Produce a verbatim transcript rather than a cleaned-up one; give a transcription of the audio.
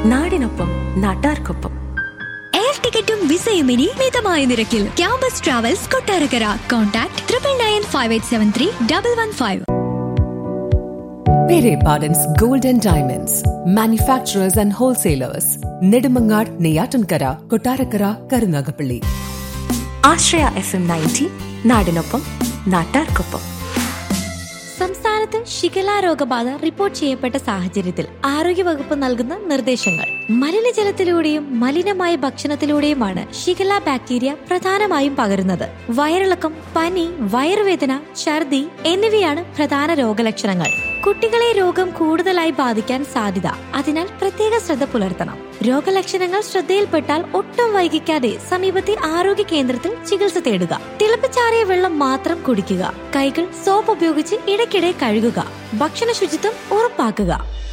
നാടിനൊപ്പം നാട്ടാർക്കൊപ്പം. എയർ ടിക്കറ്റും വിസയും ഇനി മിതമായ നിരക്കിൽ. Campus travels Kottarakkara. Contact triple nine five eight seven three double one five. Pere Pardon's Gold and Diamonds, manufacturers and wholesalers. Nedumangad, Neyyatankara, Kottarakara, Karunagapalli. Ashraya F M ninety നാടിനൊപ്പം നാട്ടാർക്കൊപ്പം. സംസ്ഥാനത്ത് ഷിഗല്ല രോഗബാധ റിപ്പോർട്ട് ചെയ്യപ്പെട്ട സാഹചര്യത്തിൽ ആരോഗ്യവകുപ്പ് നൽകുന്ന നിർദ്ദേശങ്ങൾ. മലിനജലത്തിലൂടെയും മലിനമായ ഭക്ഷണത്തിലൂടെയുമാണ് ഷിഗല്ല ബാക്ടീരിയ പ്രധാനമായും പകരുന്നത്. വയറിളക്കം, പനി, വയറുവേദന, ഛർദി എന്നിവയാണ് പ്രധാന രോഗലക്ഷണങ്ങൾ. കുട്ടികളെ രോഗം കൂടുതലായി ബാധിക്കാൻ സാധ്യത. അതിനാൽ പ്രത്യേക ശ്രദ്ധ പുലർത്തണം. രോഗലക്ഷണങ്ങൾ ശ്രദ്ധയിൽപ്പെട്ടാൽ ഒട്ടും വൈകിക്കാതെ സമീപത്തെ ആരോഗ്യ കേന്ദ്രത്തിൽ ചികിത്സ തേടുക. തിളപ്പിച്ചാറിയ വെള്ളം മാത്രം കുടിക്കുക. കൈകൾ സോപ്പ് ഉപയോഗിച്ച് ഇടയ്ക്കിടെ കഴുകുക. ഭക്ഷണ ശുചിത്വം ഉറപ്പാക്കുക.